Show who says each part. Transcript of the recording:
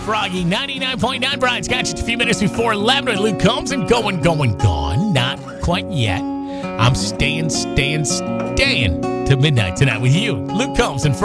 Speaker 1: Froggy 99.9 Brian's got you a few minutes before 11 with Luke Combs and going, gone. Not quite yet. I'm staying to midnight tonight with you, Luke Combs and